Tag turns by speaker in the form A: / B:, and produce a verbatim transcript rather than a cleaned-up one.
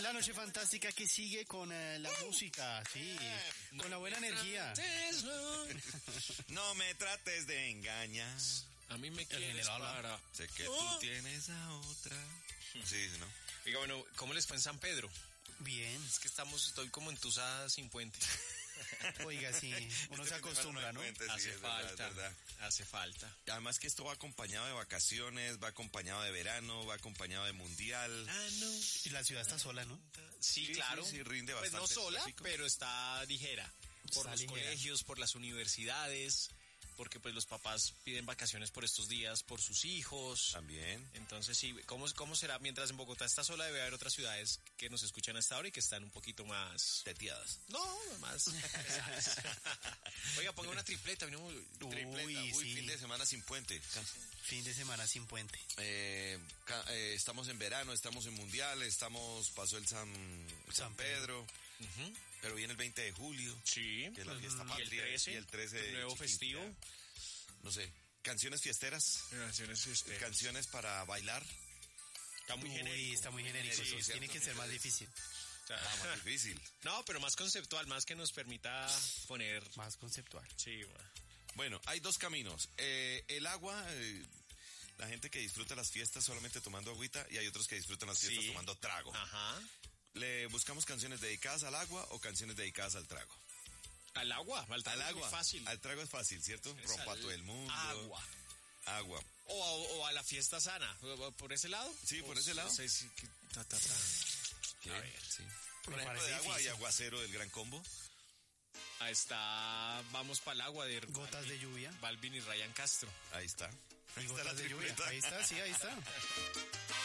A: La noche fantástica que sigue con uh, la música, sí, con la buena energía.
B: No me trates de engañar.
C: A mí me quieres para...
B: Sé que tú tienes a otra. Sí, ¿no?
C: Diga, bueno, ¿cómo les fue en San Pedro?
A: Bien.
C: Es que estamos, estoy como entusada sin puente.
A: Oiga, sí, uno se acostumbra, ¿no?
B: Puente, sí,
C: Hace
B: es verdad,
C: falta,
B: es verdad.
C: hace falta.
B: Además que esto va acompañado de vacaciones, va acompañado de verano, va acompañado de mundial.
C: Ah, no.
A: Y la ciudad está sola, ¿no?
C: Sí,
B: Sí,
C: claro.
B: sí, sí, rinde
C: pues
B: bastante
C: no sola,
B: el tráfico.
C: pero está ligera. Por
A: Está
C: los
A: ligera.
C: colegios, por las universidades, porque pues los papás piden vacaciones por estos días, por sus hijos.
B: También.
C: Entonces sí, ¿cómo, cómo será? Mientras en Bogotá está sola, debe haber otras ciudades que nos escuchan hasta ahora y que están un poquito más...
B: Teteadas.
C: No, más. Oiga, ponga una tripleta. ¿No?
B: Tripleta. Uy,
A: sí.
B: fin de semana sin puente.
A: Fin de semana sin puente.
B: Eh, ca- eh, estamos en verano, estamos en mundial, estamos, pasó el San, San,
A: San
B: Pedro,
C: Uh-huh.
B: pero viene el veinte de julio,
C: Sí.
B: que es la fiesta
C: Y el
B: patria,
C: trece,
B: y el trece
C: el nuevo
B: Chiquinquirá.
C: festivo.
B: No sé, canciones fiesteras,
C: Canciones este,
B: canciones para bailar.
C: Está muy
A: Uy,
C: genérico.
A: está muy genérico,
B: Sí,
A: sí,
B: ¿cierto?
A: tiene que ser más difícil.
C: O sea,
B: Ah, más difícil.
C: no, pero más conceptual, más que nos permita poner...
A: Más conceptual.
C: Sí, bueno.
B: Bueno, hay dos caminos. Eh, el agua, eh, la gente que disfruta las fiestas solamente tomando agüita, y hay otros que disfrutan las fiestas
C: Sí.
B: tomando trago.
C: Ajá.
B: ¿Le buscamos canciones dedicadas al agua o canciones dedicadas al trago?
C: Al agua, al trago
B: Al
C: es muy
B: agua.
C: fácil.
B: Al trago es fácil, ¿cierto?
C: Es
B: Rompa
C: al
B: todo el mundo.
C: Agua.
B: Agua.
C: O a, o a la fiesta sana. ¿Por ese lado?
B: Sí, por
C: O
B: ese lado.
C: sí, sí, que- ta, ta, ta.
B: ¿Qué?
C: A ver.
B: Sí.
A: Me
B: Por ejemplo,
A: parece
B: de agua y
A: difícil.
B: aguacero del Gran Combo.
C: Ahí está, vamos para el agua de
A: Gotas de lluvia.
C: Balvin y Ryan Castro.
B: Ahí está.
A: Y
B: Ahí está la
A: gotas de lluvia.
B: tripleta.
A: Ahí está, sí, ahí está.